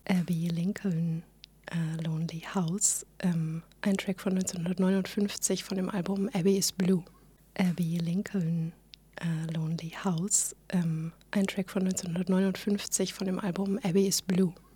Abby Lincoln, Lonely House, ein Track von 1959 von dem Album Abby is Blue. Abby Lincoln, Lonely House, ein Track von 1959 von dem Album Abby is Blue.